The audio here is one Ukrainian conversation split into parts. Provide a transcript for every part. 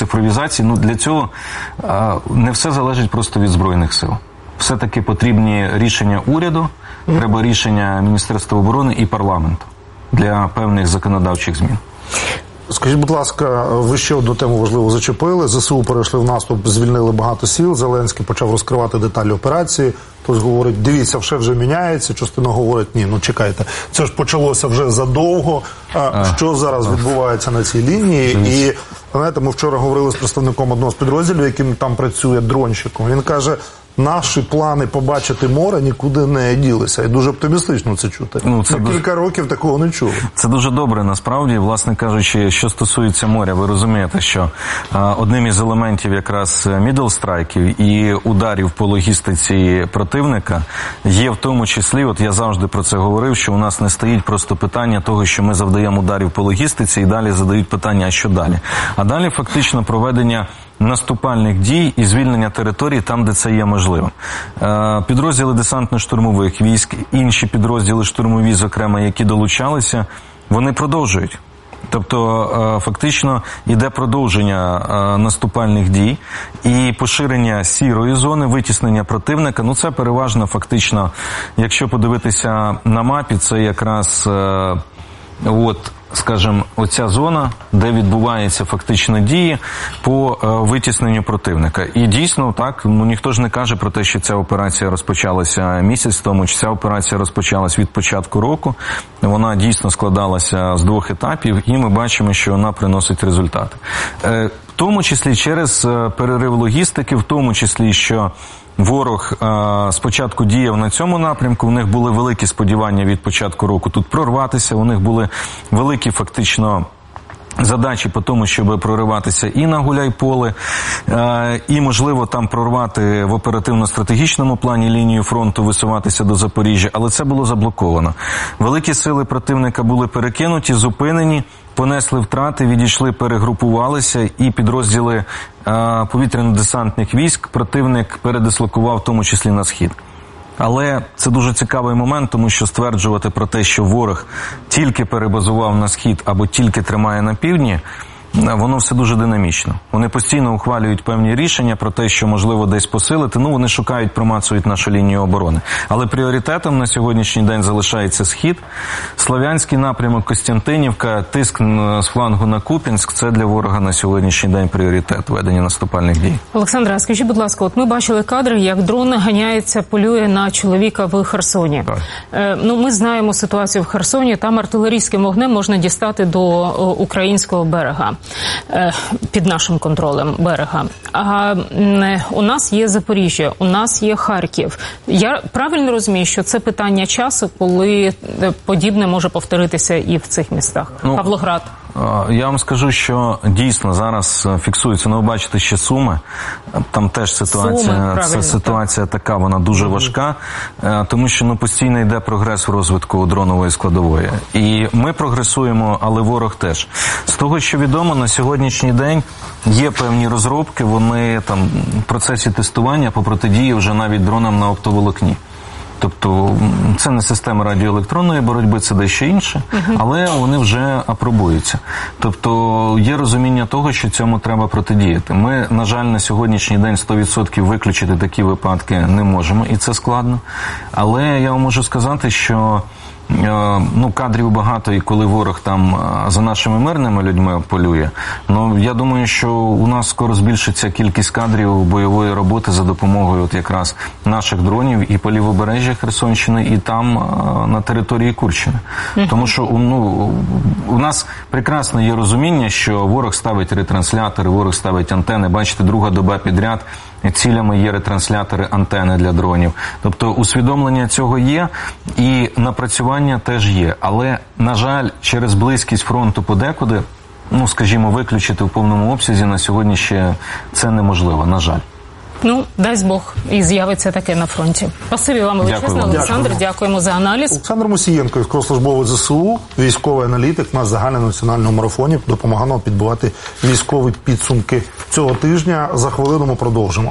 цифровізації. Для цього не все залежить просто від Збройних сил. Все-таки потрібні рішення уряду, треба рішення Міністерства оборони і парламенту для певних законодавчих змін. Скажіть, будь ласка, ви ще одну тему важливо зачепили. ЗСУ перейшли в наступ, звільнили багато сіл. Зеленський почав розкривати деталі операції. Хтось говорить, дивіться, все вже міняється. Частина говорить, ні, чекайте, це ж почалося вже задовго. Що зараз відбувається на цій лінії? І, знаєте, ми вчора говорили з представником одного з підрозділів, яким там працює дронщиком. Він каже, наші плани побачити море нікуди не ділися. І дуже оптимістично це чути. Кілька років такого не чули. Це дуже добре, насправді. Власне кажучи, що стосується моря, ви розумієте, що одним із елементів якраз мідл-страйків і ударів по логістиці противника є в тому числі, от я завжди про це говорив, що у нас не стоїть просто питання того, що ми завдаємо ударів по логістиці, і далі задають питання, а що далі? А далі фактично проведення наступальних дій і звільнення територій там, де це є можливим. Підрозділи десантно-штурмових військ, інші підрозділи штурмові, зокрема, які долучалися, вони продовжують. Тобто, фактично, йде продовження наступальних дій і поширення сірої зони, витіснення противника. Це переважно, фактично, якщо подивитися на мапі, це якраз, скажімо, оця зона, де відбуваються фактично дії по витісненню противника. І дійсно, так, ніхто ж не каже про те, що ця операція розпочалася місяць тому, чи ця операція розпочалась від початку року. Вона дійсно складалася з 2 етапів, і ми бачимо, що вона приносить результати. В тому числі через перерив логістики, в тому числі, що ворог спочатку діяв на цьому напрямку, у них були великі сподівання від початку року тут прорватися, у них були великі фактично задачі по тому, щоб прориватися і на Гуляйполе, і, можливо, там прорвати в оперативно-стратегічному плані лінію фронту, висуватися до Запоріжжя, але це було заблоковано. Великі сили противника були перекинуті, зупинені, понесли втрати, відійшли, перегрупувалися, і підрозділи повітряно-десантних військ противник передислокував, в тому числі на схід. Але це дуже цікавий момент, тому що стверджувати про те, що ворог тільки перебазував на схід або тільки тримає на півдні, воно все дуже динамічно. Вони постійно ухвалюють певні рішення про те, що можливо десь посилити. Вони шукають, промацують нашу лінію оборони. Але пріоритетом на сьогоднішній день залишається схід. Слов'янський напрямок, Костянтинівка, тиск з флангу на Куп'янськ – це для ворога на сьогоднішній день пріоритет ведення наступальних дій. Олександра, скажіть, будь ласка, ми бачили кадри, як дрон ганяється, полює на чоловіка в Херсоні. Ми знаємо ситуацію в Херсоні, там артилерійським вогнем можна дістати до українського берега. Під нашим контролем берега. А у нас є Запоріжжя, у нас є Харків. Я правильно розумію, що це питання часу, коли подібне може повторитися і в цих містах? Павлоград. Я вам скажу, що дійсно зараз фіксується, ви бачите ще Суми, там теж ситуація така, вона дуже важка, тому що постійно йде прогрес в розвитку дронової складової. І ми прогресуємо, але ворог теж. З того, що відомо, на сьогоднішній день є певні розробки, вони там в процесі тестування по протидії вже навіть дронам на оптоволокні. Тобто це не система радіоелектронної боротьби, це дещо інше, але вони вже апробуються. Тобто є розуміння того, що цьому треба протидіяти. Ми, на жаль, на сьогоднішній день 100% виключити такі випадки не можемо, і це складно. Але я вам можу сказати, що кадрів багато, і коли ворог там за нашими мирними людьми полює. Я думаю, що у нас скоро збільшиться кількість кадрів бойової роботи за допомогою якраз наших дронів і по лівобережжя Херсонщини, і там на території Курщини. Тому що у нас прекрасно є розуміння, що ворог ставить ретранслятори, ворог ставить антени. Бачите, друга доба підряд цілями є ретранслятори, антени для дронів. Тобто усвідомлення цього є і напрацювання теж є. Але, на жаль, через близькість фронту подекуди, скажімо, виключити в повному обсязі на сьогодні ще це неможливо, на жаль. Дасть Бог, і з'явиться таке на фронті. Спасибі вам величезне, Олександр, дякуємо за аналіз. Олександр Мусієнко, військовослужбовець ЗСУ, військовий аналітик, на загальнонаціональному марафоні, допомагав нам підбивати військові підсумки цього тижня. За хвилину ми продовжимо.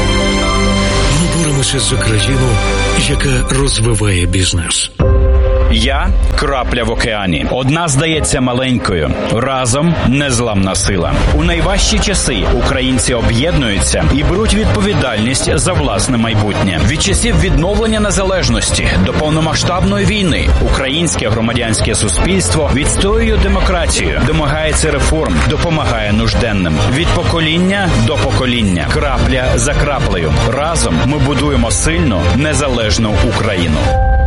Ми боремося за країну, яка розвиває бізнес. Я – крапля в океані. Одна здається маленькою. Разом – незламна сила. У найважчі часи українці об'єднуються і беруть відповідальність за власне майбутнє. Від часів відновлення незалежності до повномасштабної війни українське громадянське суспільство відстоює демократію, домагається реформ, допомагає нужденним. Від покоління до покоління. Крапля за краплею. Разом ми будуємо сильну, незалежну Україну.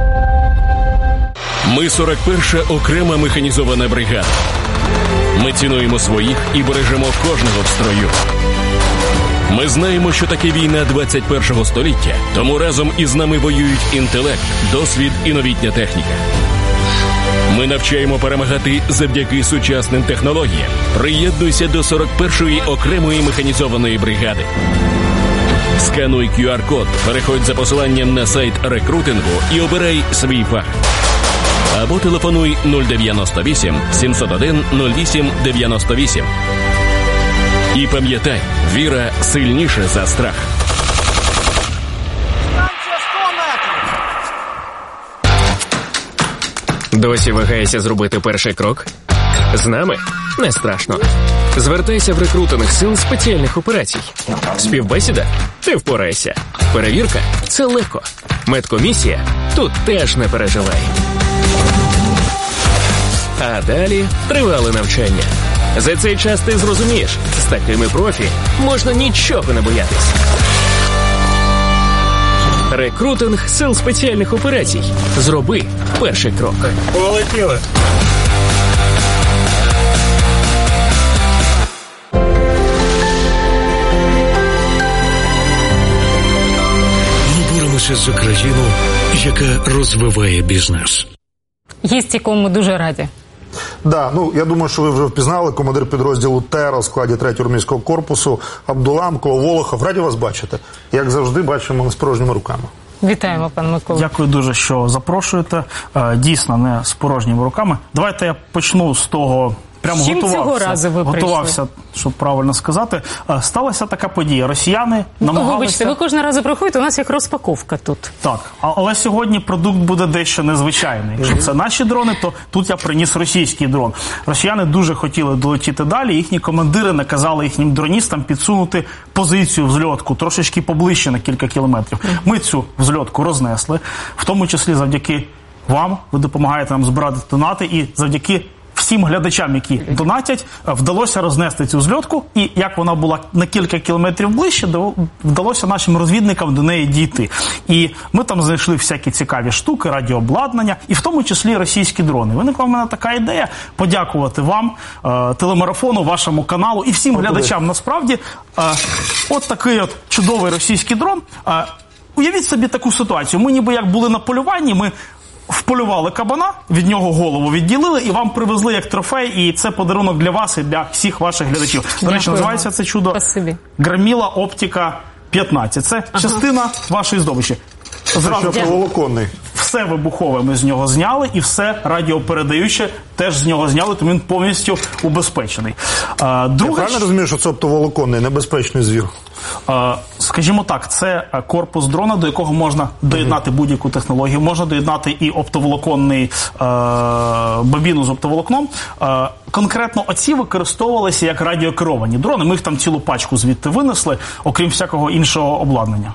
Ми 41-ша окрема механізована бригада. Ми цінуємо своїх і бережемо кожного в строю. Ми знаємо, що таке війна 21-го століття, тому разом із нами воюють інтелект, досвід і новітня техніка. Ми навчаємо перемагати завдяки сучасним технологіям. Приєднуйся до 41-ї окремої механізованої бригади. Скануй QR-код, переходь за посиланням на сайт рекрутингу і обирай свій фах. Або телефонуй 098 701 08 98. І пам'ятай, віра сильніша за страх. Досі вагаєшся зробити перший крок? З нами? Не страшно. Звертайся в рекрутинг сил спеціальних операцій. Співбесіда? Ти впораєшся. Перевірка? Це легко. Медкомісія? Тут теж не переживай. А далі тривале навчання. За цей час ти зрозумієш, з такими профі можна нічого не боятись. Рекрутинг сил спеціальних операцій. Зроби перший крок. Полетіли. Ми боремося за країну, яка розвиває бізнес. Гість, якому ми дуже раді. Да, ну я думаю, що ви вже впізнали командир підрозділу ТЕРА в складі 3-го армійського корпусу Абдулла Микола Волохов. Раді вас бачити. Як завжди, бачимо з порожніми руками. Вітаємо, пан Микола. Дякую дуже, що запрошуєте. Дійсно, не з порожніми руками. Давайте я почну з того. Прямо готувався, щоб правильно сказати. Сталася така подія. Росіяни намагалися... Вибачте, ви кожного разу приходите, у нас як розпаковка тут. Так, але сьогодні продукт буде дещо незвичайний. Якщо це наші дрони, то тут я приніс російський дрон. Росіяни дуже хотіли долетіти далі, їхні командири наказали їхнім дроністам підсунути позицію взльотку трошечки поближче на кілька кілометрів. Ми цю взльотку рознесли, в тому числі завдяки вам, ви допомагаєте нам збирати донати, і завдяки всім глядачам, які донатять, вдалося рознести цю зльотку, і як вона була на кілька кілометрів ближче, вдалося нашим розвідникам до неї дійти. І ми там знайшли всякі цікаві штуки, радіообладнання, і в тому числі російські дрони. Виникла в мене така ідея подякувати вам, телемарафону, вашому каналу і всім глядачам. Насправді, от такий от чудовий російський дрон. Уявіть собі таку ситуацію. Ми ніби як були на полюванні, ми вполювали кабана, від нього голову відділили і вам привезли як трофей, і це подарунок для вас і для всіх ваших глядачів. До речі, називається це чудо Громіла Оптика 15. Це частина вашої здобичі. Зразу оптоволоконний. Все вибухове ми з нього зняли, і все радіопередаюче теж з нього зняли, тому він повністю убезпечений. Я правильно розумію, що це оптоволоконний, небезпечний звір? Скажімо так, це корпус дрона, до якого можна доєднати будь-яку технологію. Можна доєднати і оптоволоконний бобіну з оптоволокном. Конкретно оці використовувалися як радіокеровані дрони. Ми їх там цілу пачку звідти винесли, окрім всякого іншого обладнання.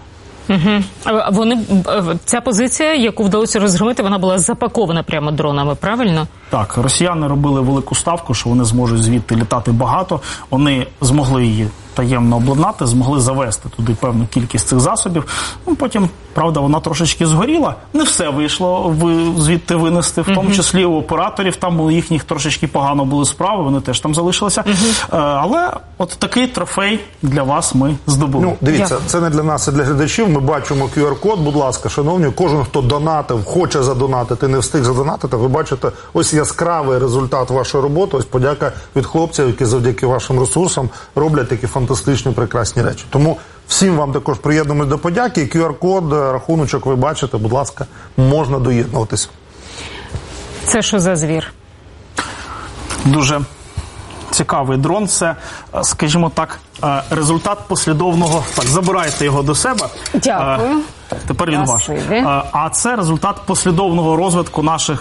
Ця позиція, яку вдалося розгромити, вона була запакована прямо дронами, правильно? Так, росіяни робили велику ставку, що вони зможуть звідти літати багато. Вони змогли її таємно обладнати, змогли завести туди певну кількість цих засобів. Ну, потім, правда, вона трошечки згоріла. Не все вийшло звідти винести, в тому числі у операторів, там у їхніх трошечки погано були справи, вони теж там залишилися. Але от такий трофей для вас ми здобули. Ну, дивіться, це не для нас, а для глядачів. Ми бачимо QR-код, будь ласка, шановні, кожен, хто донатив, хоче задонатити, не встиг задонатити, ви бачите, ось яскравий результат вашої роботи, ось подяка від хлопців, які завдяки вашим ресурсам роблять такі фантастичні, прекрасні речі. Тому всім вам також приєднуємось до подяки. QR-код, рахуночок ви бачите, будь ласка, можна доєднуватися. Це що за звір? Дуже цікавий дрон. Це, скажімо так, результат послідовного... Так, забирайте його до себе. Дякую. Тепер він ваш. А це результат послідовного розвитку наших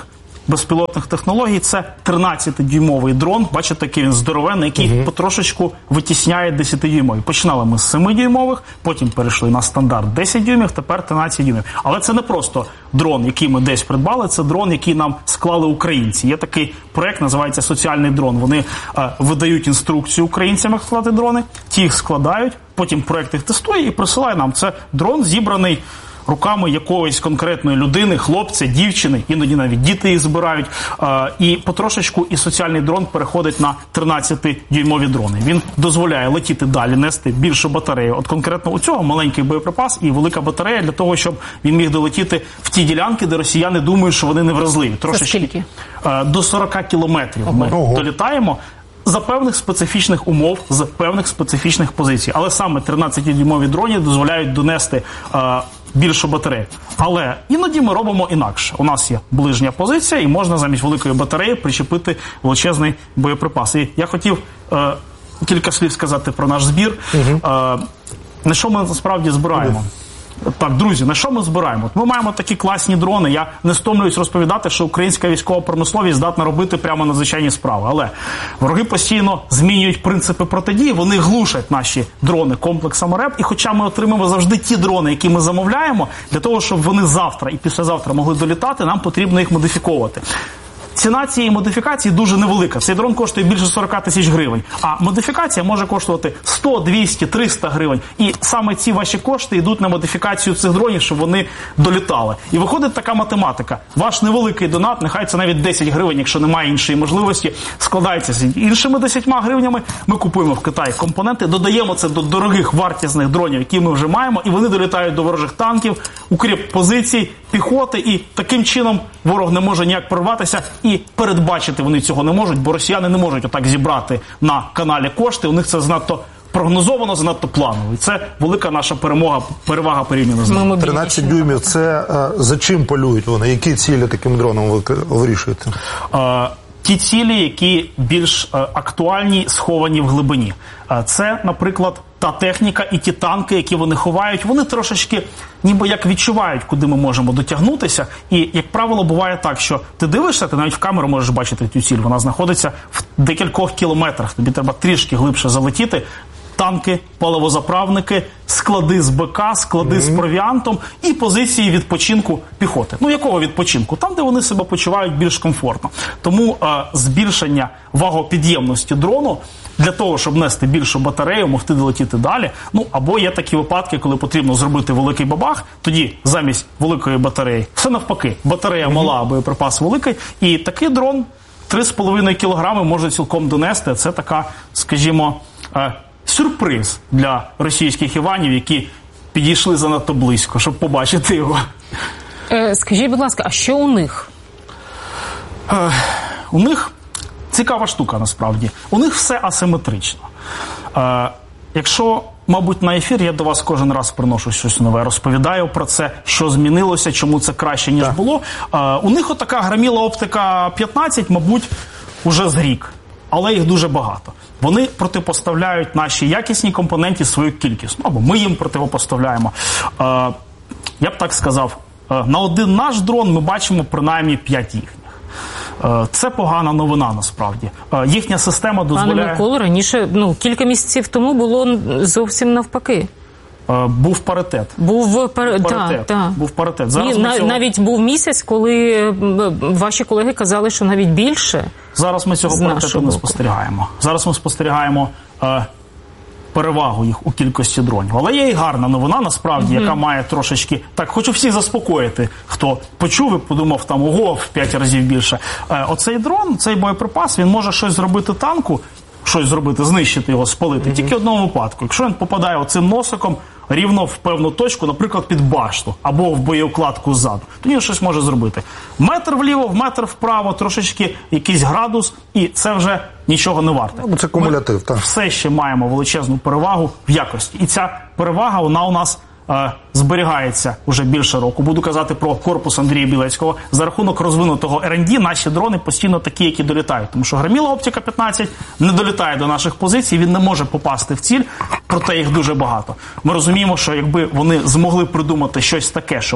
безпілотних технологій. Це 13-дюймовий дрон. Бачите, який він здоровенний, який потрошечку витісняє 10-дюймовий. Починали ми з 7-дюймових, потім перейшли на стандарт 10 дюймів, тепер 13 дюймів. Але це не просто дрон, який ми десь придбали, це дрон, який нам склали українці. Є такий проект, називається «Соціальний дрон». Вони видають інструкцію українцям, як складати дрони, ті їх складають, потім проект їх тестує і присилає нам. Це дрон, зібраний руками якоїсь конкретної людини, хлопця, дівчини, іноді навіть діти їх збирають. І потрошечку і соціальний дрон переходить на 13-дюймові дрони. Він дозволяє летіти далі, нести більшу батарею. От конкретно у цього маленький боєприпас і велика батарея для того, щоб він міг долетіти в ті ділянки, де росіяни думають, що вони невразливі. Трошечки. До 40 кілометрів ми долітаємо. За певних специфічних умов, з певних специфічних позицій. Але саме 13-дюймові дрони дозволяють донести більшу батарею. Але іноді ми робимо інакше. У нас є ближня позиція і можна замість великої батареї причепити величезний боєприпас. І я хотів кілька слів сказати про наш збір. На що ми насправді збираємо? Так, друзі, на що ми збираємо? Ми маємо такі класні дрони. Я не стомлююсь розповідати, що українська військова промисловість здатна робити прямо надзвичайні справи. Але вороги постійно змінюють принципи протидії, вони глушать наші дрони комплексами РЕБ. І хоча ми отримуємо завжди ті дрони, які ми замовляємо, для того, щоб вони завтра і післязавтра могли долітати, нам потрібно їх модифіковувати. Ціна цієї модифікації дуже невелика. Цей дрон коштує більше 40 тисяч гривень. А модифікація може коштувати 100, 200, 300 гривень. І саме ці ваші кошти йдуть на модифікацію цих дронів, щоб вони долітали. І виходить така математика. Ваш невеликий донат, нехай це навіть 10 гривень, якщо немає іншої можливості, складається з іншими 10 гривнями. Ми купуємо в Китаї компоненти, додаємо це до дорогих вартісних дронів, які ми вже маємо, і вони долітають до ворожих танків, укріп позицій, піхоти, і таким чином ворог не може ніяк прорватися, і передбачити вони цього не можуть, бо росіяни не можуть отак зібрати на каналі кошти, у них це занадто прогнозовано, занадто планово. І це велика наша перевага порівняно з ними. 13 дюймів, це за чим полюють вони? Які цілі таким дроном ви вирішуєте? Ті цілі, які більш актуальні, сховані в глибині. Це, наприклад, та техніка і ті танки, які вони ховають, вони трошечки ніби як відчувають, куди ми можемо дотягнутися. І, як правило, буває так, що ти дивишся, ти навіть в камеру можеш бачити цю ціль. Вона знаходиться в декількох кілометрах. Тобі треба трішки глибше залетіти. Танки, паливозаправники, склади з БК, склади з провіантом і позиції відпочинку піхоти. Ну, якого відпочинку? Там, де вони себе почувають більш комфортно. Тому збільшення вагопідємності дрону для того, щоб нести більшу батарею, могти долетіти далі. Ну, або є такі випадки, коли потрібно зробити великий бабах, тоді замість великої батареї все навпаки. Батарея мала, боєприпас великий, і такий дрон 3,5 кілограми може цілком донести. Це така, скажімо, сюрприз для російських Іванів, які підійшли занадто близько, щоб побачити його. Скажіть, будь ласка, а що у них? У них цікава штука, насправді. У них все асиметрично. Якщо, мабуть, на ефір я до вас кожен раз приношу щось нове, розповідаю про це, що змінилося, чому це краще, ніж було. У них отака громіла оптика 15, мабуть, уже з рік. Але їх дуже багато. Вони протипоставляють наші якісні компоненти свою кількість. Або ми їм протипоставляємо. Я б так сказав, на один наш дрон ми бачимо принаймні 5 їхніх. Це погана новина, насправді. Їхня система дозволяє... Пане Миколо, раніше, кілька місяців тому було зовсім навпаки. Був паритет. Був паритет. Зараз навіть був місяць, коли ваші колеги казали, що навіть більше. Зараз ми цього паритету не спостерігаємо. Зараз ми спостерігаємо перевагу їх у кількості дронів. Але є і гарна новина, насправді, яка має трошечки... Так, хочу всіх заспокоїти, хто почув і подумав, там, ого, в 5 разів більше. Оцей дрон, цей боєприпас, він може щось зробити танку, знищити його, спалити, тільки в одному випадку. Якщо він попадає оцим носиком рівно в певну точку, наприклад, під башту, або в боєукладку ззаду, тоді він щось може зробити. Метр вліво, метр вправо, трошечки якийсь градус, і це вже нічого не варте. Це кумулятив, так. Все ще маємо величезну перевагу в якості. І ця перевага, вона у нас зберігається уже більше року. Буду казати про корпус Андрія Білецького. За рахунок розвинутого R&D наші дрони постійно такі, які долітають. Тому що громіла оптика 15 не долітає до наших позицій, він не може попасти в ціль, проте їх дуже багато. Ми розуміємо, що якби вони змогли придумати щось таке, щоб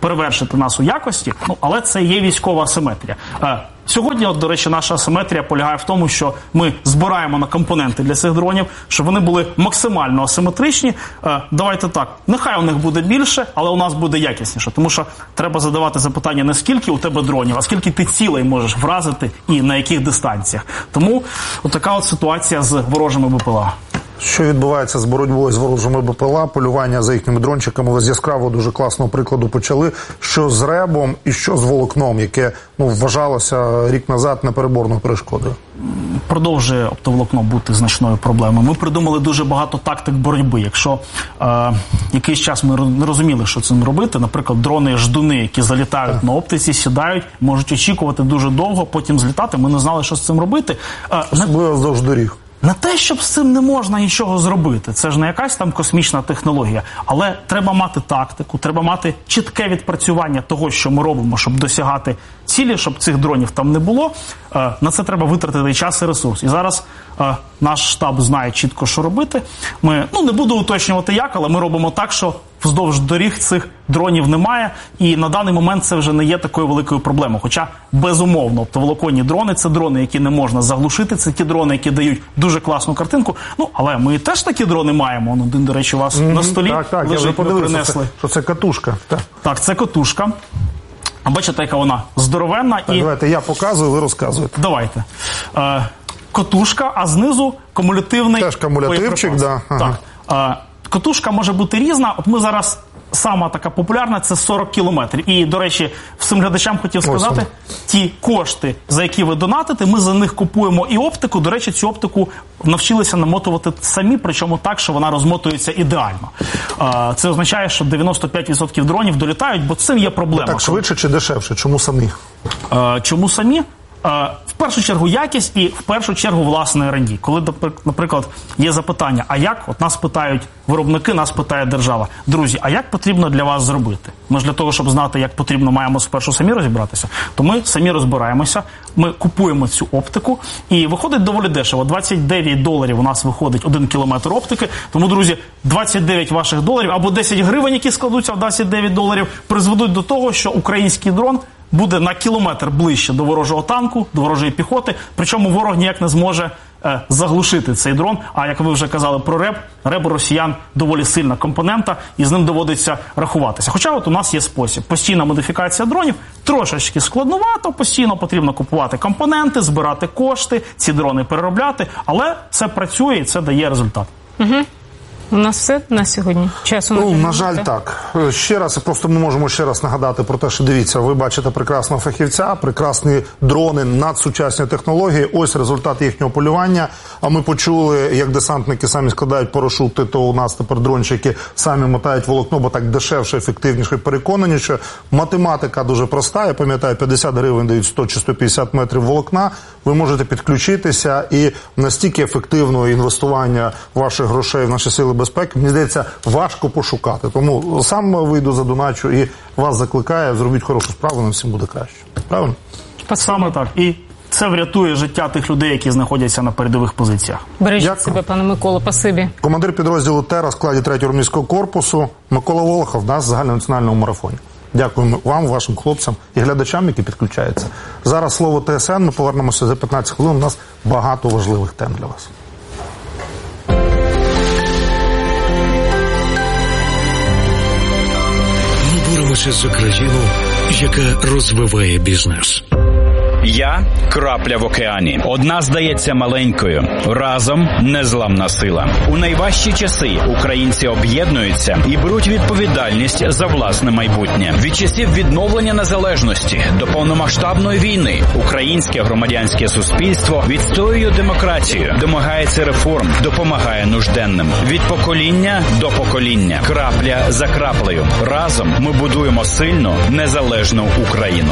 перевершити нас у якості, але це є військова асиметрія. Сьогодні, до речі, наша асиметрія полягає в тому, що ми збираємо на компоненти для цих дронів, щоб вони були максимально асиметричні. Давайте так, нехай у них буде більше, але у нас буде якісніше. Тому що треба задавати запитання не скільки у тебе дронів, а скільки ти цілей можеш вразити і на яких дистанціях. Тому така ситуація з ворожими БПЛА. Що відбувається з боротьбою з ворожими БПЛА, полювання за їхніми дрончиками, ви з яскравого дуже класного прикладу почали. Що з РЕБом і що з волокном, яке вважалося рік назад непереборною перешкодою? Продовжує оптоволокно бути значною проблемою. Ми придумали дуже багато тактик боротьби. Якщо якийсь час ми не розуміли, що цим робити, наприклад, дрони-ждуни, які залітають на оптиці, сідають, можуть очікувати дуже довго, потім злітати, ми не знали, що з цим робити. Особливо вздовж доріг. Не те, щоб з цим не можна нічого зробити, це ж не якась там космічна технологія, але треба мати тактику, треба мати чітке відпрацювання того, що ми робимо, щоб досягати цілі, щоб цих дронів там не було. На це треба витратити час і ресурс. І зараз наш штаб знає чітко, що робити. Ми, не буду уточнювати як, але ми робимо так, що вздовж доріг цих дронів немає, і на даний момент це вже не є такою великою проблемою. Хоча, безумовно, оптоволоконні дрони – це дрони, які не можна заглушити, це ті дрони, які дають дуже класну картинку. Але ми теж такі дрони маємо. Один, до речі, у вас на столі так, лежить, я вже подивився, принесли. що це катушка. Так, це катушка. А бачите, яка вона здоровенна. Так, давайте, я показую, ви розказуєте. Давайте. Катушка, а знизу кумулятивний теж кумулятивчик, да. Ага. Так. Катушка може бути різна. От ми зараз, сама така популярна, це 40 кілометрів. І, до речі, всім глядачам хотів сказати, ті кошти, за які ви донатите, ми за них купуємо і оптику. До речі, цю оптику навчилися намотувати самі, причому так, що вона розмотується ідеально. Це означає, що 95% дронів долітають, бо цим є проблема. Так швидше чи дешевше? Чому самі? Чому самі? В першу чергу якість і в першу чергу власне R&D. Коли, наприклад, є запитання, а як? От нас питають виробники, нас питає держава. Друзі, а як потрібно для вас зробити? Ми ж для того, щоб знати, як потрібно, маємо спершу самі розібратися. То ми самі розбираємося, ми купуємо цю оптику і виходить доволі дешево. $29 у нас виходить 1 кілометр оптики. Тому, друзі, 29 ваших доларів або 10 гривень, які складуться в $29, призведуть до того, що український дрон буде на кілометр ближче до ворожого танку, до ворожої піхоти, причому ворог ніяк не зможе заглушити цей дрон. А як ви вже казали про РЕБ, РЕБ у росіян доволі сильна компонента, і з ним доводиться рахуватися. Хоча от у нас є спосіб. Постійна модифікація дронів, трошечки складновато, постійно потрібно купувати компоненти, збирати кошти, ці дрони переробляти, але це працює і це дає результат. У нас все на сьогодні? Часу на жаль, так. Ще раз, просто ми можемо ще раз нагадати про те, що дивіться, ви бачите прекрасного фахівця, прекрасні дрони, надсучасні технології, ось результат їхнього полювання. А ми почули, як десантники самі складають парашути, то у нас тепер дрончики самі мотають волокно, бо так дешевше, ефективніше, переконаніше. Математика дуже проста, я пам'ятаю, 50 гривень дають 100 чи 150 метрів волокна, ви можете підключитися і настільки ефективного інвестування ваших грошей в наші сили безпеки, мені здається, важко пошукати. Тому сам вийду задоначу і вас закликаю, зробіть хорошу справу, нам всім буде краще. Правильно? Саме так. І це врятує життя тих людей, які знаходяться на передових позиціях. Бережіть себе, пане Миколо, спасибі. Командир підрозділу ТЕРА в складі 3-го армійського корпусу Микола Волохов в нас в загальнонаціональному марафоні. Дякуємо вам, вашим хлопцям і глядачам, які підключаються. Зараз слово ТСН, ми повернемося за 15 хвилин, у нас багато важливих тем для вас. Боремося за країну, яка розвиває бізнес. Я – крапля в океані. Одна здається маленькою. Разом незламна сила. У найважчі часи українці об'єднуються і беруть відповідальність за власне майбутнє. Від часів відновлення незалежності до повномасштабної війни українське громадянське суспільство відстоює демократію, домагається реформ, допомагає нужденним. Від покоління до покоління. Крапля за краплею. Разом ми будуємо сильну, незалежну Україну.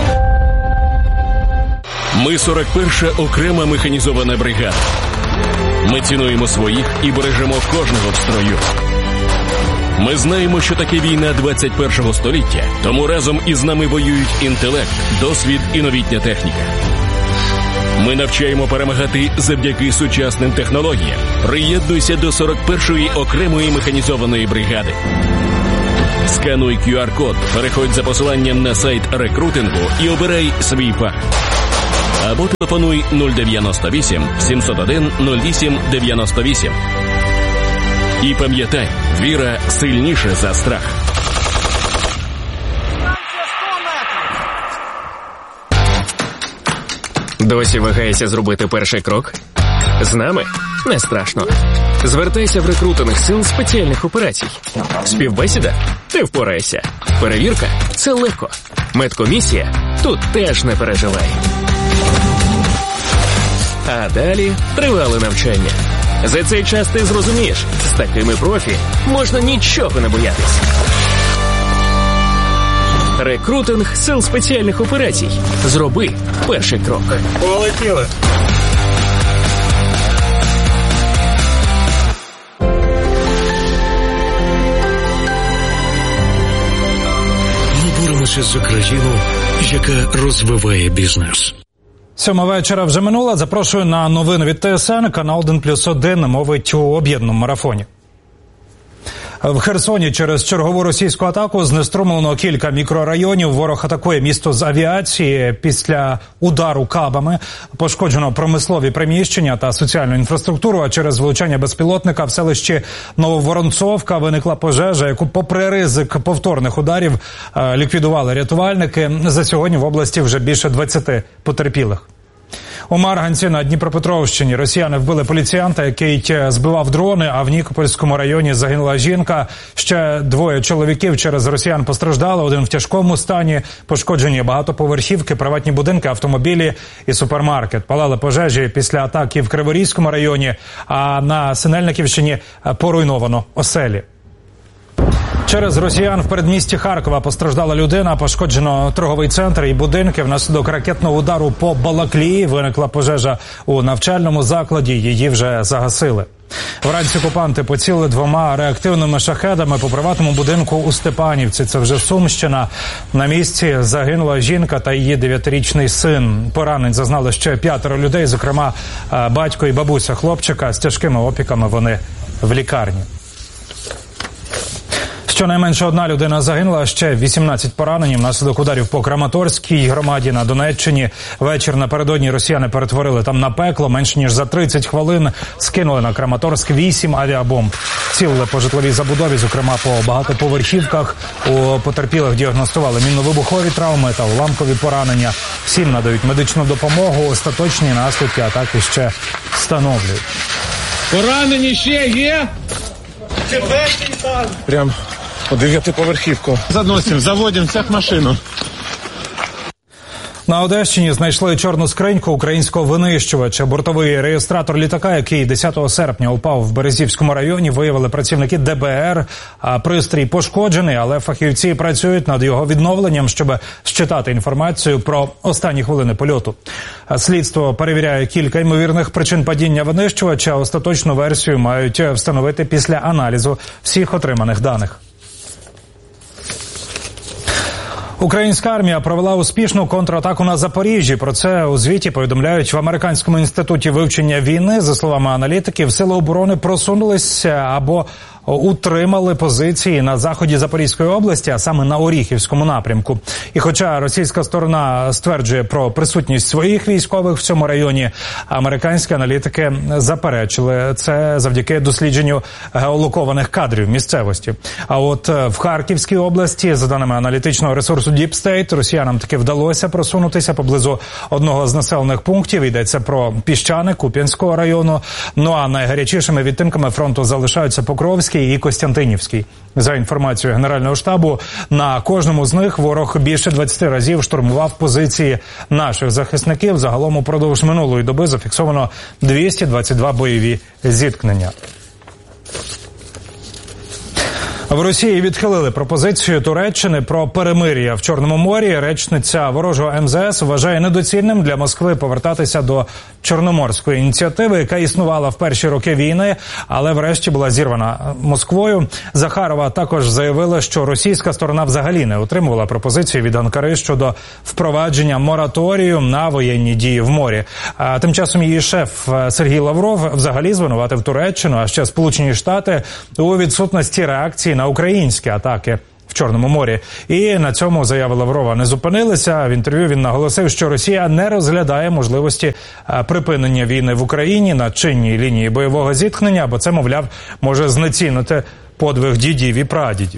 Ми 41-ша окрема механізована бригада. Ми цінуємо своїх і бережемо кожного в строю. Ми знаємо, що таке війна 21-го століття, тому разом із нами воюють інтелект, досвід і новітня техніка. Ми навчаємо перемагати завдяки сучасним технологіям. Приєднуйся до 41-ї окремої механізованої бригади. Скануй QR-код, переходь за посиланням на сайт рекрутингу і обирай свій фах. Або телефонуй 098 701 08 98. І пам'ятай, віра сильніша за страх. Досі вагаєшся зробити перший крок? З нами не страшно. Звертайся в рекрутинг сил спеціальних операцій. Співбесіда? Ти впораєшся. Перевірка? Це легко. Медкомісія? Тут теж не переживай. А далі тривале навчання. За цей час ти зрозумієш, з такими профі можна нічого не боятись. Рекрутинг сил спеціальних операцій. Зроби перший крок. Полетіли. Ми боремося за країну, яка розвиває бізнес. 7 вечора вже минула. Запрошую на новини від ТСН. Канал 1+1 мовить у об'єднаному марафоні. В Херсоні через чергову російську атаку знеструмлено кілька мікрорайонів. Ворог атакує місто з авіації. Після удару кабами пошкоджено промислові приміщення та соціальну інфраструктуру, а через влучання безпілотника в селищі Нововоронцовка виникла пожежа, яку попри ризик повторних ударів ліквідували рятувальники. За сьогодні в області вже більше 20 потерпілих. У Марганці на Дніпропетровщині росіяни вбили поліціянта, який збивав дрони, а в Нікопольському районі загинула жінка. Ще 2 чоловіків через росіян постраждали, 1 в тяжкому стані. Пошкоджені багатоповерхівки, приватні будинки, автомобілі і супермаркет. Палали пожежі після атаки в Криворізькому районі, а на Синельниківщині поруйновано оселі. Через росіян в передмісті Харкова постраждала людина, пошкоджено торговий центр і будинки. Внаслідок ракетного удару по Балаклії виникла пожежа у навчальному закладі, її вже загасили. Вранці окупанти поцілили 2 реактивними шахедами по приватному будинку у Степанівці. Це вже Сумщина. На місці загинула жінка та її 9-річний син. Поранень зазнали ще 5 людей, зокрема батько і бабуся хлопчика. З тяжкими опіками вони в лікарні. Щонайменше 1 людина загинула, ще 18 поранені внаслідок ударів по Краматорській громаді на Донеччині. Вечір напередодні росіяни перетворили там на пекло. Менш ніж за 30 хвилин скинули на Краматорськ 8 авіабомб. Цілили по житловій забудові, зокрема по багатоповерхівках. У потерпілих діагностували мінно-вибухові травми та уламкові поранення. Всім надають медичну допомогу. Остаточні наслідки атаки ще встановлюють. Поранені ще є? Прям по 9-поверхівку. Заносимо, заводимо всіх машину. На Одещині знайшли чорну скриньку українського винищувача. Бортовий реєстратор літака, який 10 серпня упав в Березівському районі, виявили працівники ДБР. Пристрій пошкоджений, але фахівці працюють над його відновленням, щоб считати інформацію про останні хвилини польоту. Слідство перевіряє кілька ймовірних причин падіння винищувача. Остаточну версію мають встановити після аналізу всіх отриманих даних. Українська армія провела успішну контратаку на Запоріжжі. Про це у звіті повідомляють в Американському інституті вивчення війни. За словами аналітиків, сили оборони просунулися або утримали позиції на заході Запорізької області, а саме на Оріхівському напрямку. І хоча російська сторона стверджує про присутність своїх військових в цьому районі, американські аналітики заперечили це завдяки дослідженню геолокованих кадрів місцевості. А от в Харківській області, за даними аналітичного ресурсу Deep State, росіянам таки вдалося просунутися поблизу одного з населених пунктів. Йдеться про Піщани Куп'янського району. Ну а найгарячішими відтинками фронту залишаються Покровський і Костянтинівський. За інформацією Генерального штабу, на кожному з них ворог більше 20 разів штурмував позиції наших захисників. Загалом упродовж минулої доби зафіксовано 222 бойові зіткнення. В Росії відхилили пропозицію Туреччини про перемир'я в Чорному морі. Речниця ворожого МЗС вважає недоцільним для Москви повертатися до Чорноморської ініціативи, яка існувала в перші роки війни, але врешті була зірвана Москвою. Захарова також заявила, що російська сторона взагалі не отримувала пропозиції від Анкари щодо впровадження мораторію на воєнні дії в морі. А тим часом її шеф Сергій Лавров взагалі звинуватив Туреччину, а ще Сполучені Штати у відсутності реакції на українські атаки в Чорному морі. І на цьому заяви Лаврова не зупинилися. В інтерв'ю він наголосив, що Росія не розглядає можливості припинення війни в Україні на чинній лінії бойового зіткнення, бо це, мовляв, може знецінити подвиг дідів і прадідів.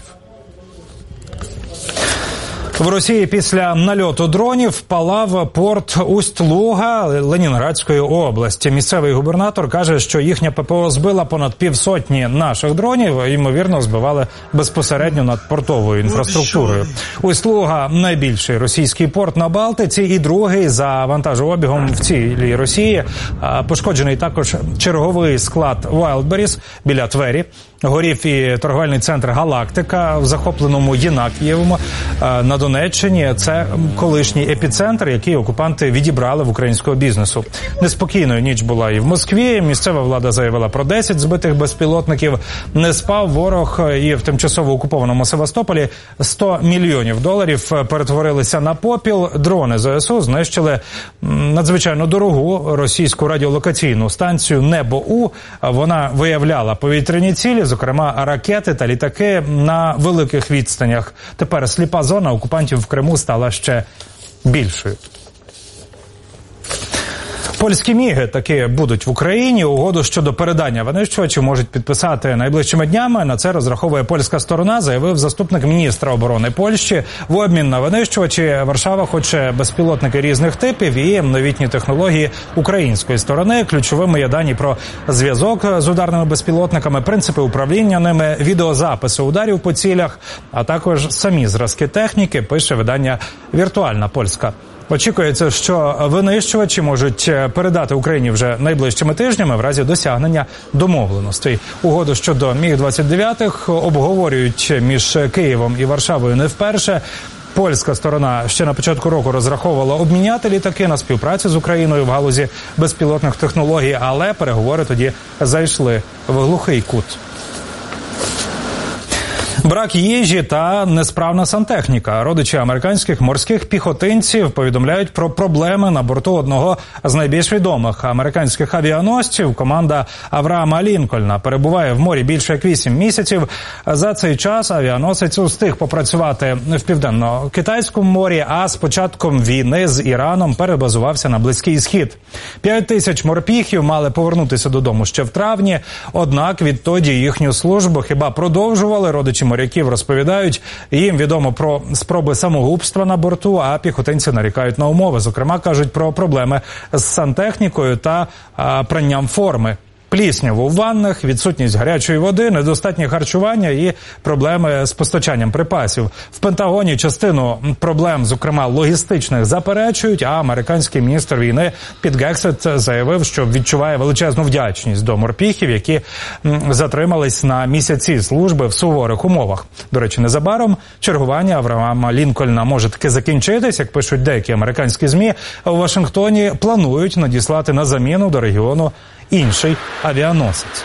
В Росії після нальоту дронів палав порт Усть-Луга Ленінградської області. Місцевий губернатор каже, що їхня ППО збила понад 500 наших дронів, ймовірно, збивали безпосередньо над портовою інфраструктурою. Усть-Луга – найбільший російський порт на Балтиці і другий за вантажообігом в цілій Росії. Пошкоджений також черговий склад Wildberries біля Твері. Горів і торговельний центр «Галактика» в захопленому Єнакієвому на Донеччині. Це колишній епіцентр, який окупанти відібрали в українського бізнесу. Неспокійною ніч була і в Москві. Місцева влада заявила про 10 збитих безпілотників. Не спав ворог і в тимчасово окупованому Севастополі. $100 мільйонів перетворилися на попіл. Дрони ЗСУ знищили надзвичайно дорогу російську радіолокаційну станцію «Небо-У». Вона виявляла повітряні цілі, зокрема ракети та літаки на великих відстанях. Тепер сліпа зона окупантів в Криму стала ще більшою. Польські міги таки будуть в Україні. Угоду щодо передання винищувачів можуть підписати найближчими днями. На це розраховує польська сторона, заявив заступник міністра оборони Польщі. В обмін на винищувачі Варшава хоче безпілотники різних типів і новітні технології української сторони. Ключовими є дані про зв'язок з ударними безпілотниками, принципи управління ними, відеозаписи ударів по цілях, а також самі зразки техніки, пише видання «Віртуальна Польська». Очікується, що винищувачі можуть передати Україні вже найближчими тижнями в разі досягнення домовленостей. Угоду щодо Міг-29 обговорюють між Києвом і Варшавою не вперше. Польська сторона ще на початку року розраховувала обміняти літаки на співпрацю з Україною в галузі безпілотних технологій, але переговори тоді зайшли в глухий кут. Брак їжі та несправна сантехніка. Родичі американських морських піхотинців повідомляють про проблеми на борту одного з найбільш відомих американських авіаносців. Команда Авраама Лінкольна перебуває в морі більше як 8 місяців. За цей час авіаносець встиг попрацювати в Південно-Китайському морі, а з початком війни з Іраном перебазувався на Близький Схід. 5 тисяч морпіхів мали повернутися додому ще в травні, однак відтоді їхню службу хіба продовжували. Родичі моряків розповідають, їм відомо про спроби самогубства на борту, а піхотинці нарікають на умови. Зокрема, кажуть про проблеми з сантехнікою та пранням форми. Плісняву в ваннах, відсутність гарячої води, недостатнє харчування і проблеми з постачанням припасів. В Пентагоні частину проблем, зокрема логістичних, заперечують, а американський міністр війни Піт Гексет заявив, що відчуває величезну вдячність до морпіхів, які затримались на місяці служби в суворих умовах. До речі, незабаром чергування Авраама Лінкольна може таки закінчитись, як пишуть деякі американські ЗМІ. У Вашингтоні планують надіслати на заміну до регіону інший авіаносець.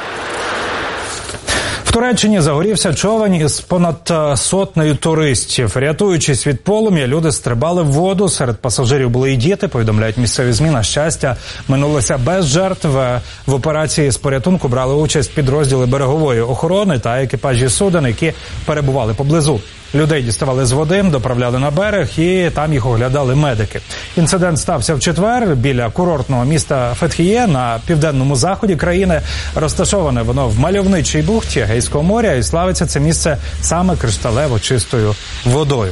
В Туреччині загорівся човен із понад 100 туристів. Рятуючись від полум'я, люди стрибали в воду. Серед пасажирів були і діти, повідомляють місцеві ЗМІ. На щастя, минулося без жертв. В операції з порятунку брали участь підрозділи берегової охорони та екіпажі суден, які перебували поблизу. Людей діставали з води, доправляли на берег і там їх оглядали медики. Інцидент стався в четвер біля курортного міста Фетхіє на південному заході країни. Розташоване воно в мальовничій бухті Егейського моря і славиться це місце саме кришталево чистою водою.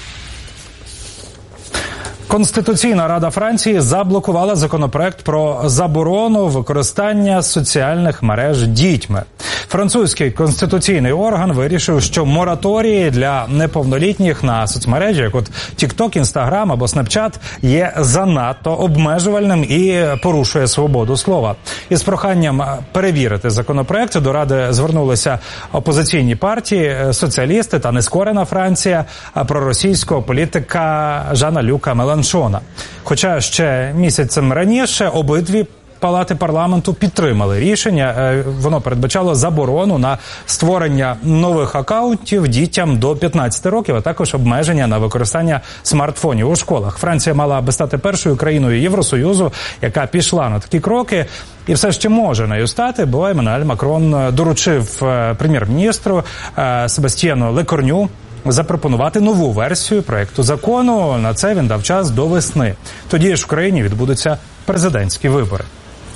Конституційна Рада Франції заблокувала законопроект про заборону використання соціальних мереж дітьми. Французький конституційний орган вирішив, що мораторії для неповнолітніх на соцмережі, як от TikTok, Instagram або Snapchat, є занадто обмежувальним і порушує свободу слова. Із проханням перевірити законопроект до Ради звернулися опозиційні партії, соціалісти та нескорена Франція, проросійського політика Жана Люка Меланшона. Хоча ще місяцем раніше обидві палати парламенту підтримали рішення. Воно передбачало заборону на створення нових акаунтів дітям до 15 років, а також обмеження на використання смартфонів у школах. Франція мала би стати першою країною Євросоюзу, яка пішла на такі кроки. І все ще може нею стати, бо Еммануель Макрон доручив прем'єр-міністру Себастьєну Лекорню запропонувати нову версію проекту закону. На це він дав час до весни. Тоді ж в країні відбудуться президентські вибори.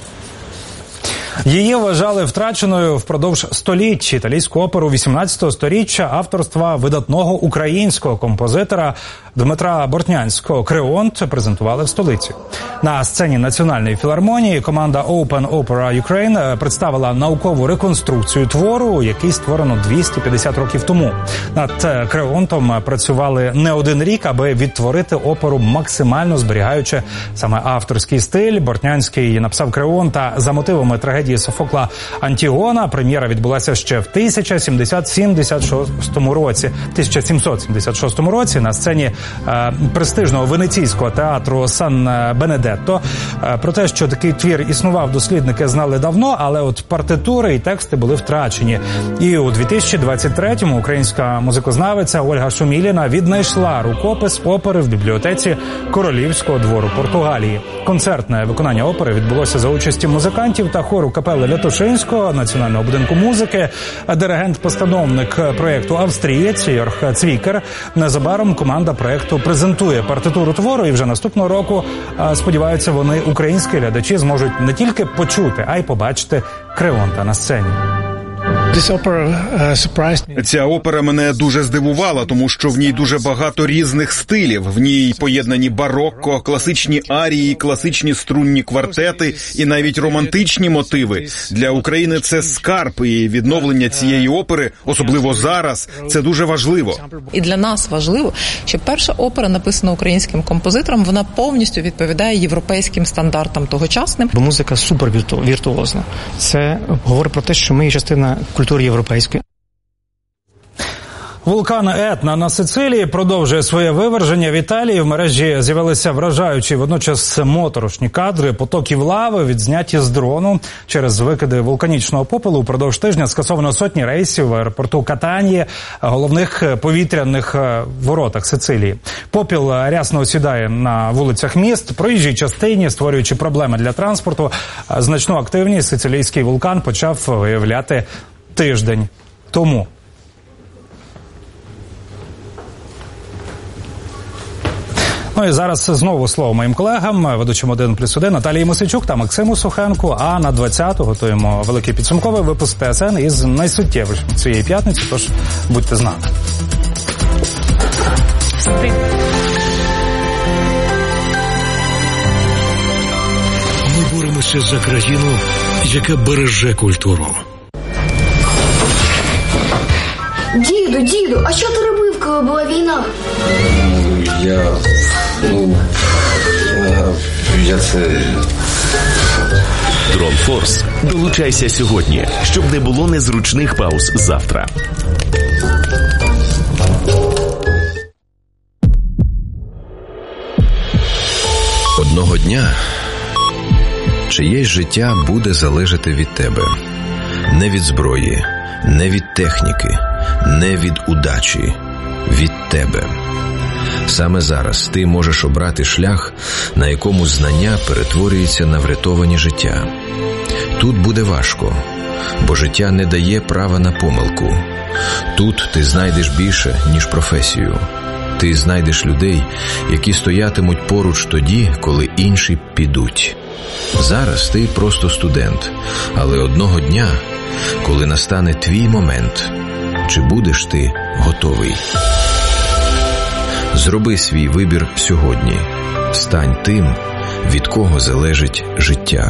Її вважали втраченою впродовж століть. Італійську оперу 18-го сторіччя авторства видатного українського композитора Дмитра Бортнянського «Креонт» презентували в столиці. На сцені Національної філармонії команда Open Opera Ukraine представила наукову реконструкцію твору, який створено 250 років тому. Над «Креонтом» працювали не один рік, аби відтворити оперу, максимально зберігаючи саме авторський стиль. Бортнянський написав «Креонта» за мотивами трагедії Софокла «Антігона». Прем'єра відбулася ще в 1776 році на сцені престижного венеційського театру Сан-Бенедетто. Про те, що такий твір існував, дослідники знали давно, але от партитури і тексти були втрачені. І у 2023-му українська музикознавиця Ольга Шуміліна віднайшла рукопис опери в бібліотеці Королівського двору Португалії. Концертне виконання опери відбулося за участі музикантів та хору капели Лятошинського Національного будинку музики. Диригент-постановник проєкту австрієць Йорг Цвікер. Незабаром команда проєкту презентує партитуру твору, і вже наступного року, сподіваються вони, українські глядачі зможуть не тільки почути, а й побачити Креонта на сцені. Ця опера мене дуже здивувала, тому що в ній дуже багато різних стилів. В ній поєднані барокко, класичні арії, класичні струнні квартети і навіть романтичні мотиви. Для України це скарб, і відновлення цієї опери, особливо зараз, це дуже важливо. І для нас важливо, що перша опера, написана українським композитором, вона повністю відповідає європейським стандартам тогочасним. Бо музика супер віртуозна. Це говорить про те, що ми є частина культури європейської. Вулкан Етна на Сицилії продовжує своє виверження. В Італії в мережі з'явилися вражаючі, водночас моторошні кадри потоків лави, відзняті з дрону. Через викиди вулканічного попелу упродовж тижня скасовано сотні рейсів в аеропорту Катанії, головних повітряних воротах Сицилії. Попіл рясно осідає на вулицях міст, проїжджій частині, створюючи проблеми для транспорту. Значну активність сицилійський вулкан почав виявляти тиждень тому. Ну і зараз знову слово моїм колегам, ведучим 1+1 Наталії Мосійчук та Максиму Сухенку. А на 20-ту готуємо великий підсумковий випуск ТСН із найсуттєвішим цієї п'ятниці, тож будьте з нами. Ми боремося за країну, яка береже культуру. Діду, а що ти робив, коли була війна? Я це... Дронфорс. Долучайся сьогодні, щоб не було незручних пауз завтра. Одного дня чиєсь життя буде залежати від тебе. Не від зброї, не від техніки, не від удачі. Від тебе. Саме зараз ти можеш обрати шлях, на якому знання перетворюється на врятовані життя. Тут буде важко, бо життя не дає права на помилку. Тут ти знайдеш більше, ніж професію. Ти знайдеш людей, які стоятимуть поруч тоді, коли інші підуть. Зараз ти просто студент, але одного дня, коли настане твій момент, чи будеш ти готовий? Зроби свій вибір сьогодні. Стань тим, від кого залежить життя.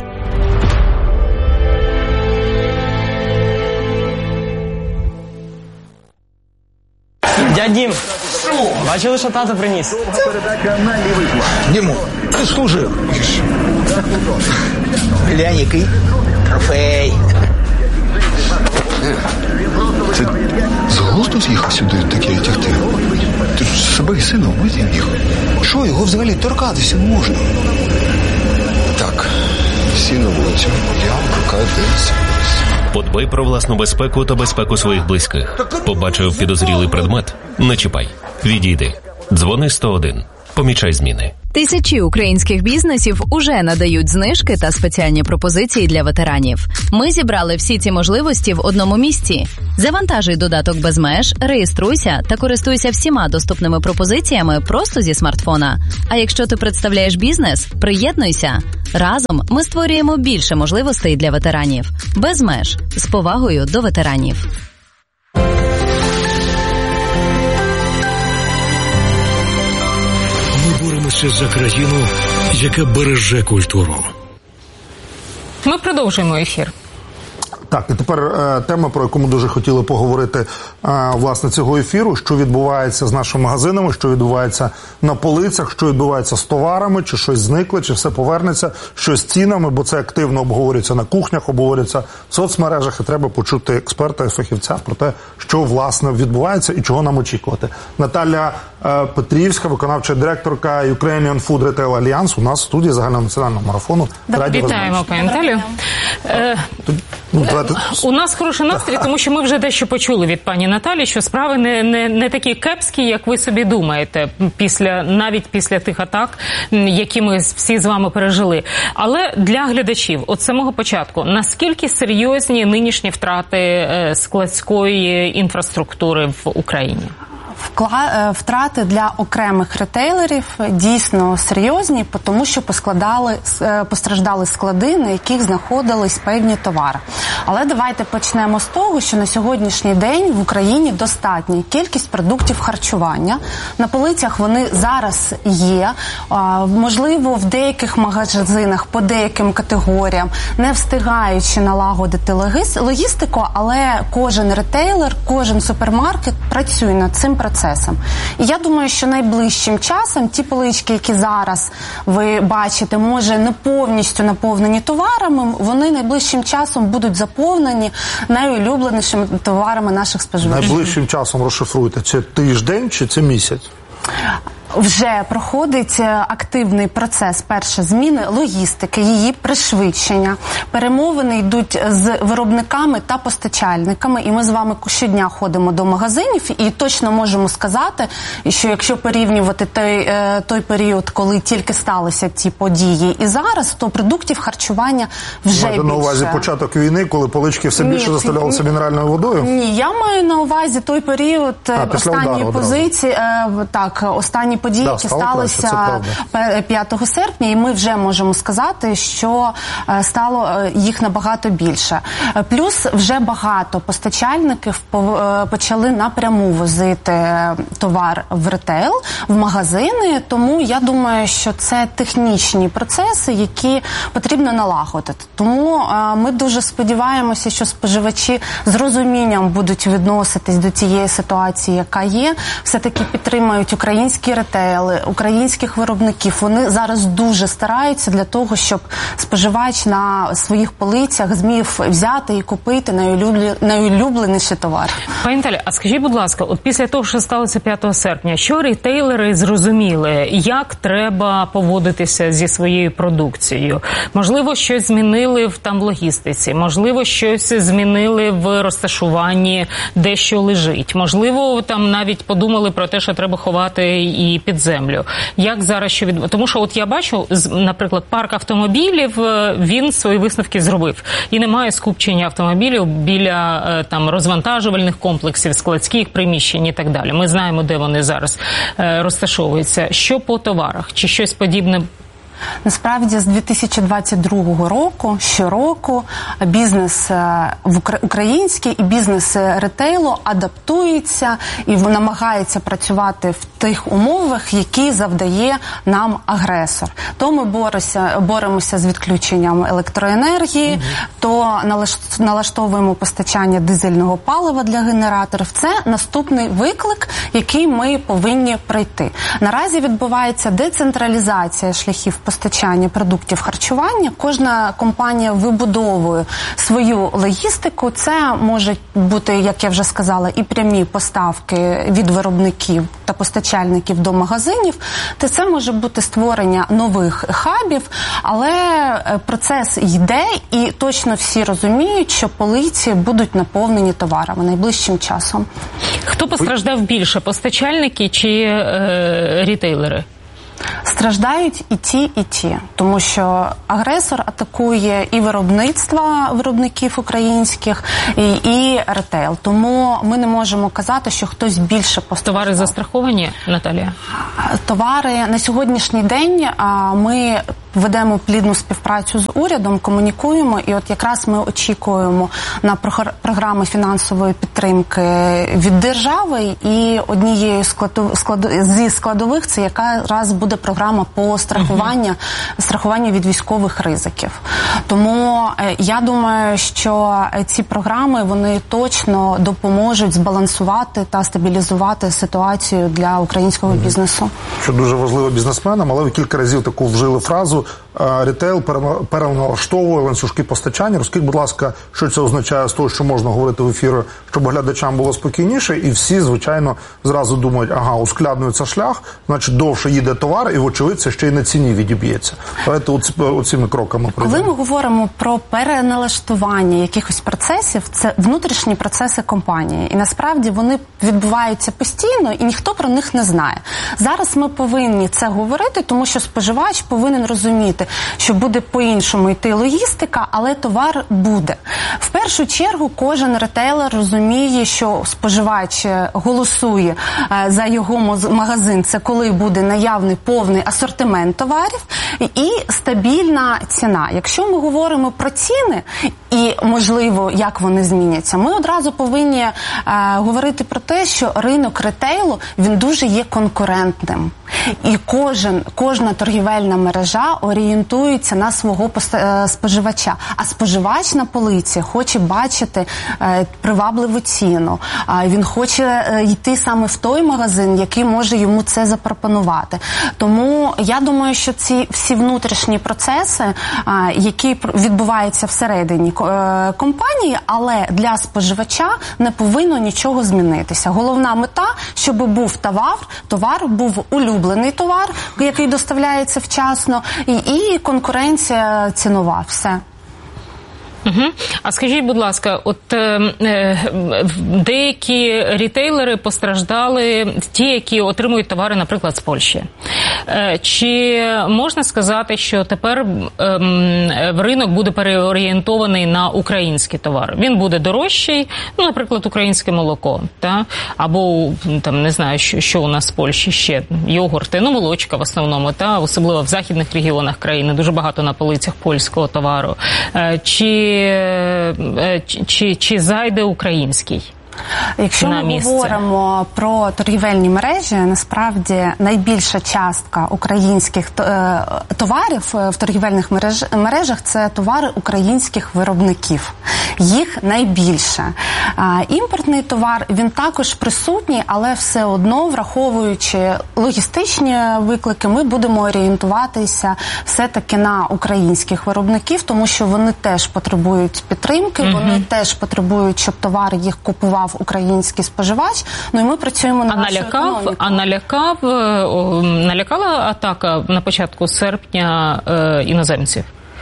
Дядь Дім, бачили, що тато приніс? Діму, ти служив. Глянь, який трофей. Ти з глузду з'їхав сюди таке тягти? Ти ж себе і сина вмити їхав. Що, його взагалі торкатися можна? Так, всі на вулицю. Я поки десь. Подбай про власну безпеку та безпеку своїх близьких. Побачив підозрілий предмет? Не чіпай. Відійди. Дзвони 101. Помічай зміни. Тисячі українських бізнесів уже надають знижки та спеціальні пропозиції для ветеранів. Ми зібрали всі ці можливості в одному місці. Завантажуй додаток «Безмеж», реєструйся та користуйся всіма доступними пропозиціями просто зі смартфона. А якщо ти представляєш бізнес, приєднуйся. Разом ми створюємо більше можливостей для ветеранів. «Безмеж» – з повагою до ветеранів. Боремося за країну, яка береже культуру. Ми продовжуємо ефір. Так, і тепер тема, про яку ми дуже хотіли поговорити, власне, цього ефіру, що відбувається з нашими магазинами, що відбувається на полицях, що відбувається з товарами, чи щось зникло, чи все повернеться, що з цінами, бо це активно обговорюється на кухнях, обговорюється в соцмережах, і треба почути експерта і фахівця про те, що, власне, відбувається і чого нам очікувати. Наталя Петрівська, виконавча директорка Ukrainian Food Retail Alliance, у нас в студії загальнонаціонального марафону. Вітаємо, пані Наталю. У нас хороший настрій, тому що ми вже дещо почули від пані Наталі, що справи не такі кепські, як ви собі думаєте, навіть після тих атак, які ми всі з вами пережили. Але для глядачів, от самого початку, наскільки серйозні нинішні втрати складської інфраструктури в Україні? Втрати для окремих ретейлерів дійсно серйозні, тому що постраждали склади, на яких знаходились певні товари. Але давайте почнемо з того, що на сьогоднішній день в Україні достатня кількість продуктів харчування. На полицях вони зараз є. Можливо, в деяких магазинах по деяким категоріям, не встигаючи налагодити логістику, але кожен ретейлер, кожен супермаркет працює над цим процесом. І я думаю, що найближчим часом ті полички, які зараз ви бачите, може не повністю наповнені товарами, вони найближчим часом будуть заповнені найулюбленішими товарами наших споживачів. Найближчим часом розшифруйте, це тиждень чи це місяць? Вже проходить активний процес, перше, зміни логістики, її пришвидшення. Перемовини йдуть з виробниками та постачальниками, і ми з вами щодня ходимо до магазинів, і точно можемо сказати, що якщо порівнювати той період, коли тільки сталися ці події, і зараз, то продуктів харчування вже більше. На увазі початок війни, коли полички все більше заставлялися мінеральною водою? Ні, я маю на увазі той період останньої позиції, останні події, які сталися 5 серпня, і ми вже можемо сказати, що стало їх набагато більше. Плюс вже багато постачальників почали напряму возити товар в ретейл, в магазини, тому я думаю, що це технічні процеси, які потрібно налагодити. Тому ми дуже сподіваємося, що споживачі з розумінням будуть відноситись до цієї ситуації, яка є, все-таки підтримають українські ретейли, українських виробників. Вони зараз дуже стараються для того, щоб споживач на своїх полицях зміг взяти і купити найулюбленіший товар. Пані Наталі, а скажіть, будь ласка, от після того, що сталося 5 серпня, що ретейлери зрозуміли, як треба поводитися зі своєю продукцією? Можливо, щось змінили в логістиці, можливо, щось змінили в розташуванні, де що лежить. Можливо, навіть подумали про те, що треба ховати і під землю. Як зараз що відбувається? Тому що от я бачу, наприклад, парк автомобілів, він свої висновки зробив. І немає скупчення автомобілів біля розвантажувальних комплексів, складських приміщень і так далі. Ми знаємо, де вони зараз розташовуються. Що по товарах? Чи щось подібне? Насправді, з 2022 року, щороку, бізнес український і бізнес ретейлу адаптується і намагається працювати в тих умовах, які завдає нам агресор. То ми боремося з відключенням електроенергії, то налаштовуємо постачання дизельного палива для генераторів. Це наступний виклик, який ми повинні пройти. Наразі відбувається децентралізація шляхів постачання продуктів харчування. Кожна компанія вибудовує свою логістику. Це можуть бути, як я вже сказала, і прямі поставки від виробників та постачальників до магазинів. Та це може бути створення нових хабів, але процес йде, і точно всі розуміють, що полиці будуть наповнені товарами найближчим часом. Хто постраждав більше, постачальники чи рітейлери? Страждають і ті, тому що агресор атакує і виробництва виробників українських, і ретейл. Тому ми не можемо казати, що хтось більше постраждав. Товари застраховані, Наталія? Товари на сьогоднішній день ми ведемо плідну співпрацю з урядом, комунікуємо, і от якраз ми очікуємо на програми фінансової підтримки від держави, і однією зі складових це якраз буде програма по страхуванню від військових ризиків. Тому я думаю, що ці програми, вони точно допоможуть збалансувати та стабілізувати ситуацію для українського бізнесу. Що дуже важливо бізнесменам, але ви кілька разів таку вжили фразу «ретейл переналаштовує ланцюжки постачання». Розкажіть, будь ласка, що це означає з того, що можна говорити в ефірі, щоб глядачам було спокійніше, і всі, звичайно, зразу думають, ускладнюється шлях, значить довше їде товар, і, вочевидь, це ще й на ціні відіб'ється. Давайте оцими кроками пройдемо. Коли ми говоримо про переналаштування якихось процесів, це внутрішні процеси компанії. І насправді вони відбуваються постійно, і ніхто про них не знає. Зараз ми повинні це говорити, тому що споживач повинен розуміти, що буде по-іншому йти логістика, але товар буде. В першу чергу кожен ретейлер розуміє, що споживач голосує за його магазин, це коли буде наявний повний асортимент товарів і стабільна ціна. Якщо ми говоримо про ціни і, можливо, як вони зміняться, ми одразу повинні говорити про те, що ринок ретейлу, він дуже є конкурентним. І кожна торгівельна мережа орієнтується на свого споживача. А споживач на полиці хоче бачити привабливу ціну. Він хоче йти саме в той магазин, який може йому це запропонувати. Тому я думаю, що ці всі внутрішні процеси, які відбуваються всередині компанії, але для споживача не повинно нічого змінитися. Головна мета, щоб був товар був улюблений товар, який доставляється вчасно, і конкуренція цінова. Все. А скажіть, будь ласка, от деякі рітейлери постраждали, ті, які отримують товари, наприклад, з Польщі. Чи можна сказати, що тепер ринок буде переорієнтований на українські товари? Він буде дорожчий, наприклад, українське молоко, та? Або, там, не знаю, що у нас з Польщі ще, йогурти, молочка в основному, та? Особливо в західних регіонах країни, дуже багато на полицях польського товару. Чи зайде український? Якщо ми говоримо про торгівельні мережі, насправді найбільша частка українських товарів в торгівельних мережах – це товари українських виробників. Їх найбільше. Імпортний товар, він також присутній, але все одно, враховуючи логістичні виклики, ми будемо орієнтуватися все-таки на українських виробників, тому що вони теж потребують підтримки, вони теж потребують, щоб товар їх купував український споживач. І ми працюємо на нашу економіку. Налякала атака на початку серпня іноземців?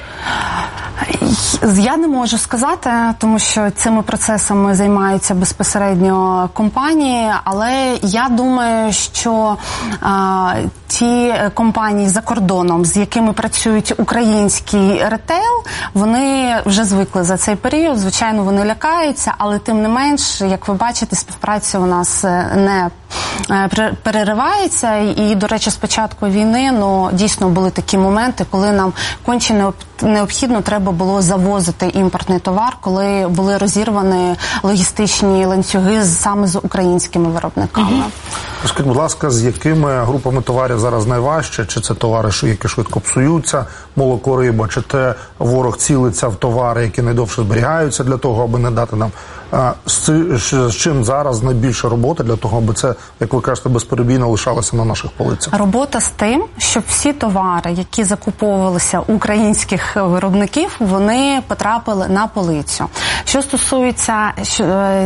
Я не можу сказати, тому що цими процесами займаються безпосередньо компанії, але я думаю, що ті компанії за кордоном, з якими працюють український ретейл, вони вже звикли за цей період, звичайно, вони лякаються, але тим не менш, як ви бачите, співпраця у нас не переривається. І, до речі, з початку війни, дійсно були такі моменти, коли нам конче необхідно треба було завозити імпортний товар, коли були розірвані логістичні ланцюги саме з українськими виробниками. Скажіть, будь ласка, з якими групами товарів зараз найважче? Чи це товари, які швидко псуються, молоко, риба, чи те ворог цілиться в товари, які найдовше зберігаються для того, аби не дати нам? З чим зараз найбільша робота для того, аби це, як ви кажете, безперебійно лишалося на наших полицях? Робота з тим, щоб всі товари, які закуповувалися українських виробників, вони потрапили на полицю. Що стосується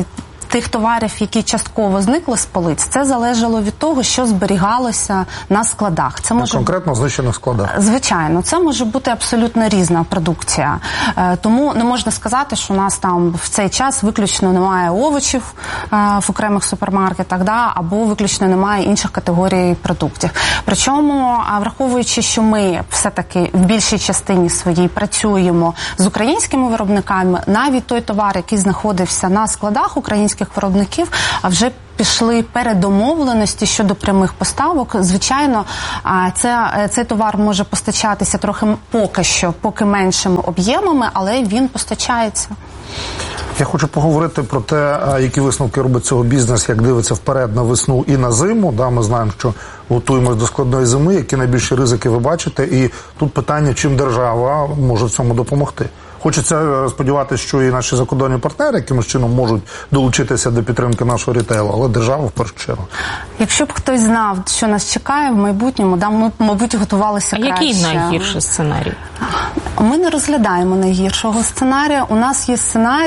тих товарів, які частково зникли з полиць, це залежало від того, що зберігалося на складах. Це може конкретно знищених складах. Звичайно, це може бути абсолютно різна продукція. Тому не можна сказати, що у нас там в цей час виключно немає овочів в окремих супермаркетах, або виключно немає інших категорій продуктів. Причому, враховуючи, що ми все-таки в більшій частині своїй працюємо з українськими виробниками, навіть той товар, який знаходився на складах українських виробників, вже пішли передомовленості щодо прямих поставок. Звичайно, цей товар може постачатися трохи поки меншими об'ємами, але він постачається. Я хочу поговорити про те, які висновки робить цього бізнес, як дивиться вперед на весну і на зиму. Ми знаємо, що готуємось до складної зими, які найбільші ризики ви бачите. І тут питання, чим держава може в цьому допомогти. Хочеться сподіватися, що і наші закордонні партнери якимось чином можуть долучитися до підтримки нашого рітейлу, але держава в першу чергу. Якщо б хтось знав, що нас чекає в майбутньому, ми, мабуть, готувалися краще. А який найгірший сценарій? Ми не розглядаємо найгіршого сценарія. У нас є сценарій,